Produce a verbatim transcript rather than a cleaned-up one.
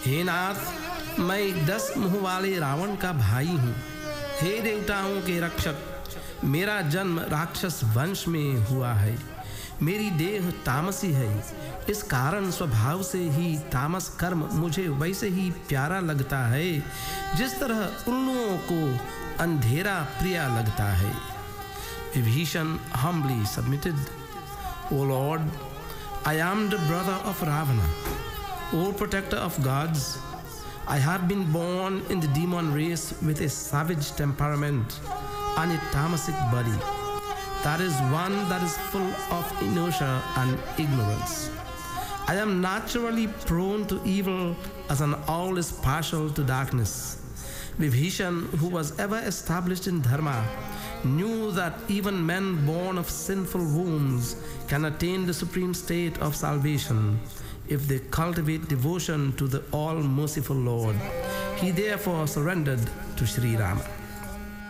हे नाथ, मैं दस मुंह वाले रावण का भाई हूँ। हे देवताओं के रक्षक, मेरा जन्म राक्षस वंश में हुआ है। मेरी देह तामसी है, इस कारण स्वभाव से ही तामस कर्म मुझे वैसे ही प्यारा लगता है जिस तरह उल्लुओं को अंधेरा प्रिया लगता है। Vibhishan humbly submitted, O Lord, I am the brother of Ravana. O protector of gods, I have been born in the demon race with a savage temperament and a tamasic body. That is one that is full of inertia and ignorance. I am naturally prone to evil as an owl is partial to darkness. Vibhishan, who was ever established in dharma, knew that even men born of sinful wombs can attain the supreme state of salvation if they cultivate devotion to the all-merciful Lord. He therefore surrendered to Sri Rama.